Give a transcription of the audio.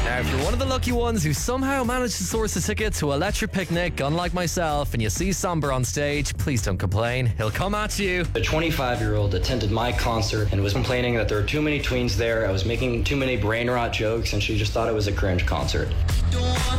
Now, if you're one of the lucky ones who somehow managed to source a ticket to Electric Picnic, unlike myself, and you see Somber on stage, please don't complain. He'll come at you. A 25-year-old attended my concert and was complaining that there were too many tweens there. I was making too many brain rot jokes, and she just thought it was a cringe concert.